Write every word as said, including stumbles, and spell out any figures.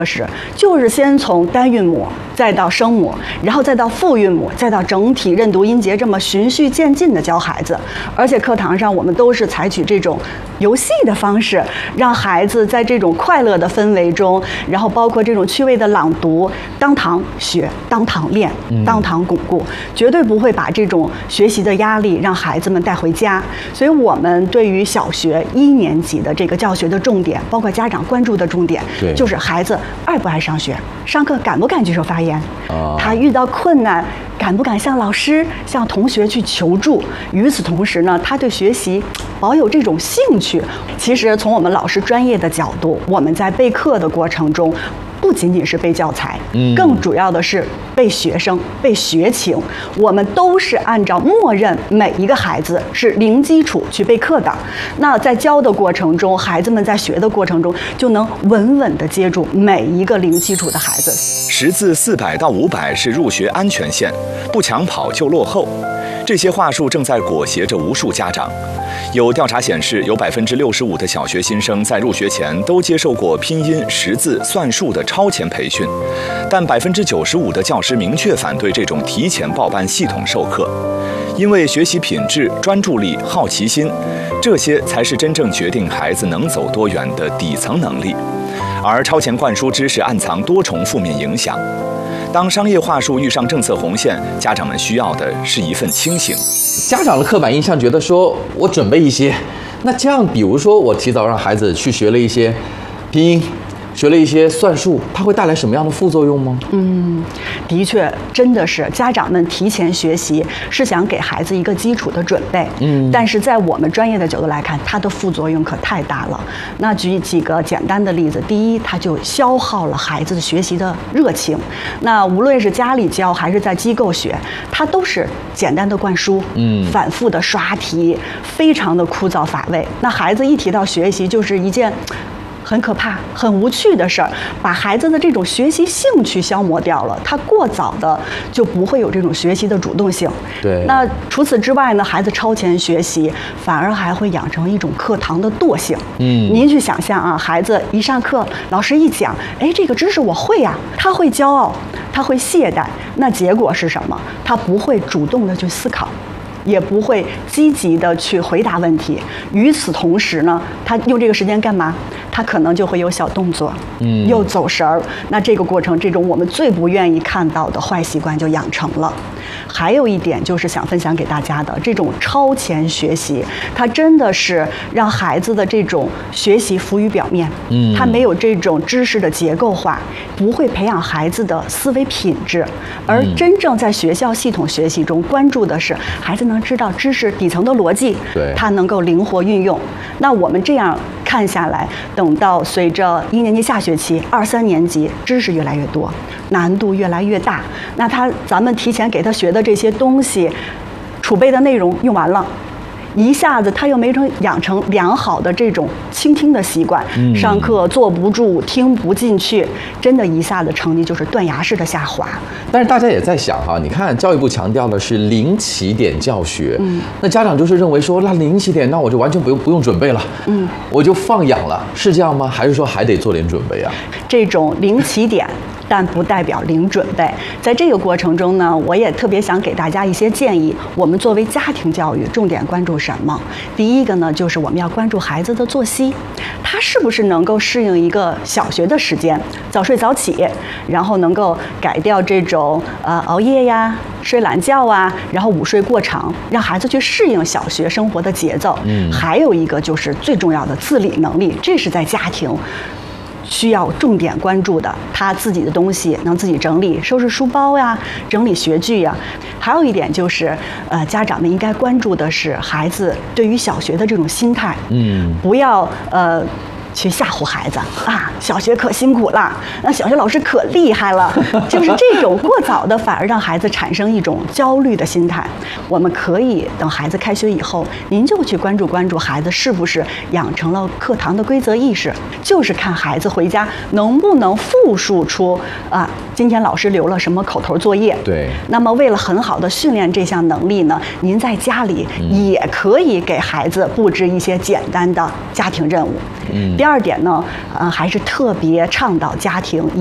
是，就是先从单韵母，再到声母，然后再到复韵母，再到整体认读音节，这么循序渐进的教孩子。而且课堂上我们都是采取这种游戏的方式，让孩子在这种快乐的氛围中，然后包括这种趣味的朗读，当堂学，当堂练，当堂巩固，绝对不会把这种学习的压力让孩子们带回家。所以我们对于小学一年级的这个教学的重点，包括家长关注的重点，就是孩子爱不爱上学，上课敢不敢举手发言， 哦、 他遇到困难敢不敢向老师、向同学去求助。与此同时呢，他对学习保有这种兴趣。其实从我们老师专业的角度，我们在备课的过程中，不仅仅是背教材，嗯，更主要的是背学生、背学情。我们都是按照默认每一个孩子是零基础去备课的。那在教的过程中，孩子们在学的过程中就能稳稳地接住每一个零基础的孩子。 识字四百到五百是入学安全线，不抢跑就落后。这些话术正在裹挟着无数家长。有调查显示，有百分之六十五的小学新生在入学前都接受过拼音、识字、算术的超前培训，但百分之九十五的教师明确反对这种提前报班系统授课，因为学习品质、专注力、好奇心，这些才是真正决定孩子能走多远的底层能力。而超前灌输知识暗藏多重负面影响。当商业话术遇上政策红线，家长们需要的是一份清醒。 家长的刻板印象觉得说，我准备一些，那这样，比如说我提早让孩子去学了一些拼音，学了一些算术，它会带来什么样的副作用吗？ 嗯，的确，真的是家长们提前学习是想给孩子一个基础的准备。嗯，但是在我们专业的角度来看，它的副作用可太大了。那举几个简单的例子，第一，它就消耗了孩子的学习的热情。那无论是家里教还是在机构学，它都是简单的灌输，嗯，反复的刷题，非常的枯燥乏味。那孩子一提到学习，就是一件很可怕、很无趣的事儿，把孩子的这种学习兴趣消磨掉了。他过早的就不会有这种学习的主动性。 对。 那除此之外呢，孩子超前学习反而还会养成一种课堂的惰性。嗯。您去想象啊，孩子一上课，老师一讲，哎，这个知识我会呀，他会骄傲，他会懈怠。那结果是什么？他不会主动的去思考，也不会积极的去回答问题。与此同时呢，他用这个时间干嘛？他可能就会有小动作，嗯，又走神儿。那这个过程，这种我们最不愿意看到的坏习惯就养成了。还有一点就是想分享给大家的，这种超前学习，它真的是让孩子的这种学习浮于表面，嗯，它没有这种知识的结构化，不会培养孩子的思维品质。而真正在学校系统学习中关注的是孩子能知道知识底层的逻辑， 对， 他能够灵活运用。那我们这样看下来，等到随着一年级下学期、二三年级知识越来越多，难度越来越大，那他咱们提前给他学的这些东西，储备的内容用完了，一下子他又没成养成良好的这种倾听的习惯，嗯、上课坐不住，听不进去，真的一下子成绩就是断崖式的下滑。 但是大家也在想哈，你看教育部强调的是零起点教学，嗯，那家长就是认为说，那零起点，那我就完全不用不用准备了，嗯，我就放养了，是这样吗？还是说还得做点准备啊？ 这种零起点，但不代表零准备。在这个过程中呢，我也特别想给大家一些建议。我们作为家庭教育，重点关注什么？第一个呢，就是我们要关注孩子的作息，他是不是能够适应一个小学的时间，早睡早起，然后能够改掉这种呃熬夜呀、睡懒觉啊，然后午睡过长，让孩子去适应小学生活的节奏。嗯，还有一个就是最重要的自理能力，这是在家庭需要重点关注的，他自己的东西能自己整理，收拾书包呀，整理学具呀。还有一点就是，呃，家长们应该关注的是孩子对于小学的这种心态，嗯，不要呃。去吓唬孩子啊！小学可辛苦了，那小学老师可厉害了，就是这种过早的，反而让孩子产生一种焦虑的心态。我们可以等孩子开学以后，您就去关注关注孩子是不是养成了课堂的规则意识，就是看孩子回家能不能复述出啊，今天老师留了什么口头作业。 对。 那么为了很好的训练这项能力呢，您在家里也可以给孩子布置一些简单的家庭任务。嗯。 第二点呢，呃，还是特别倡导家庭